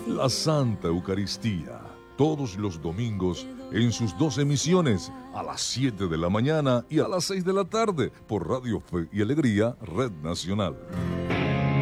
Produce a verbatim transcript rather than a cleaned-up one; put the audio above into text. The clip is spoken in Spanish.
la Santa Eucaristía, todos los domingos en sus dos emisiones, a las siete de la mañana y a las seis de la tarde, por Radio Fe y Alegría, Red Nacional.